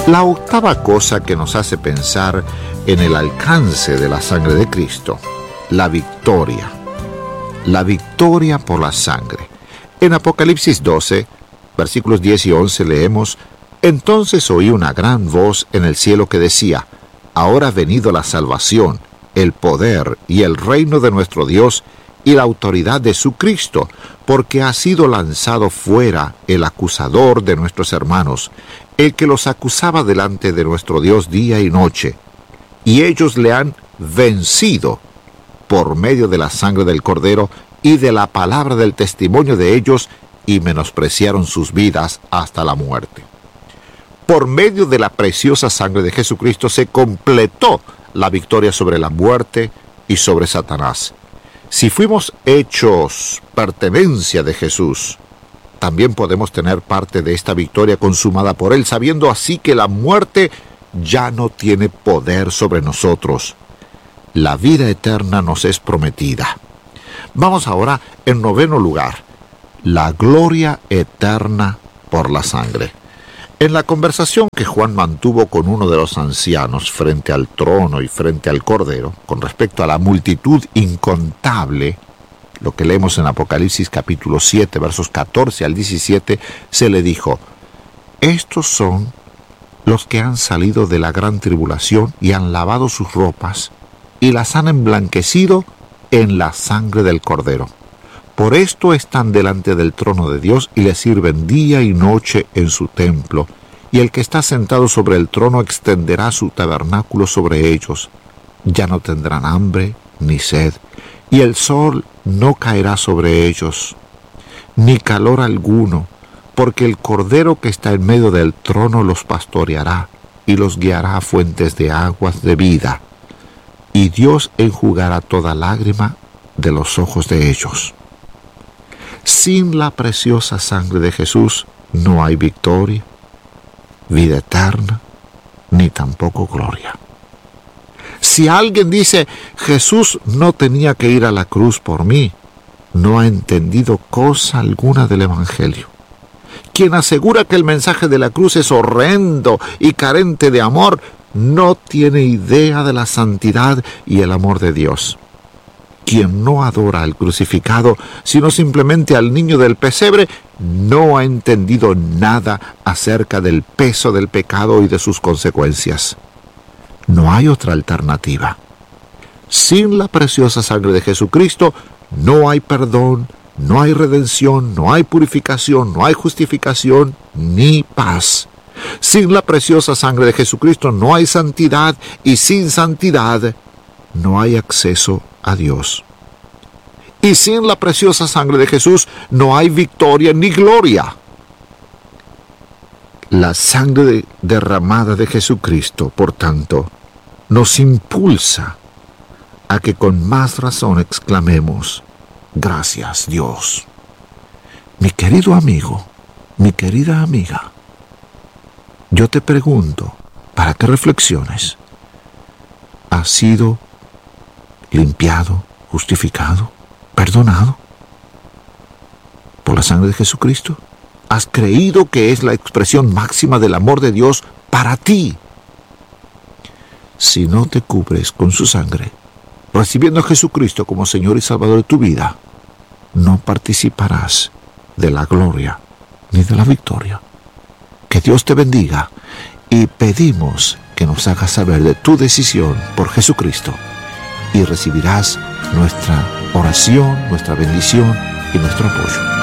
La octava cosa que nos hace pensar en el alcance de la sangre de Cristo, la victoria. La victoria por la sangre. En Apocalipsis 12, versículos 10 y 11 leemos: Entonces oí una gran voz en el cielo que decía: Ahora ha venido la salvación, el poder y el reino de nuestro Dios y la autoridad de su Cristo, porque ha sido lanzado fuera el acusador de nuestros hermanos, el que los acusaba delante de nuestro Dios día y noche, y ellos le han vencido por medio de la sangre del Cordero y de la palabra del testimonio de ellos, y menospreciaron sus vidas hasta la muerte. Por medio de la preciosa sangre de Jesucristo se completó la victoria sobre la muerte y sobre Satanás. Si fuimos hechos pertenencia de Jesús, también podemos tener parte de esta victoria consumada por Él, sabiendo así que la muerte ya no tiene poder sobre nosotros. La vida eterna nos es prometida. Vamos ahora en noveno lugar, la gloria eterna por la sangre. En la conversación que Juan mantuvo con uno de los ancianos frente al trono y frente al Cordero, con respecto a la multitud incontable, lo que leemos en Apocalipsis capítulo 7, versos 14 al 17, se le dijo: Estos son los que han salido de la gran tribulación y han lavado sus ropas y las han emblanquecido en la sangre del Cordero. Por esto están delante del trono de Dios y le sirven día y noche en su templo, y el que está sentado sobre el trono extenderá su tabernáculo sobre ellos. Ya no tendrán hambre ni sed, y el sol no caerá sobre ellos, ni calor alguno, porque el Cordero que está en medio del trono los pastoreará y los guiará a fuentes de aguas de vida, y Dios enjugará toda lágrima de los ojos de ellos. Sin la preciosa sangre de Jesús no hay victoria, vida eterna, ni tampoco gloria. Si alguien dice: Jesús no tenía que ir a la cruz por mí, no ha entendido cosa alguna del Evangelio. Quien asegura que el mensaje de la cruz es horrendo y carente de amor, no tiene idea de la santidad y el amor de Dios. Quien no adora al crucificado, sino simplemente al niño del pesebre, no ha entendido nada acerca del peso del pecado y de sus consecuencias. No hay otra alternativa. Sin la preciosa sangre de Jesucristo, no hay perdón, no hay redención, no hay purificación, no hay justificación, ni paz. Sin la preciosa sangre de Jesucristo no hay santidad, y sin santidad no hay acceso a Dios. Y sin la preciosa sangre de Jesús no hay victoria ni gloria. La sangre derramada de Jesucristo, por tanto, nos impulsa a que con más razón exclamemos: gracias, Dios. Mi querido amigo, mi querida amiga, yo te pregunto, para que reflexiones: ¿has sido limpiado, justificado, perdonado por la sangre de Jesucristo? ¿Has creído que es la expresión máxima del amor de Dios para ti? Si no te cubres con su sangre, recibiendo a Jesucristo como Señor y Salvador de tu vida, no participarás de la gloria ni de la victoria. Que Dios te bendiga, y pedimos que nos hagas saber de tu decisión por Jesucristo, y recibirás nuestra oración, nuestra bendición y nuestro apoyo.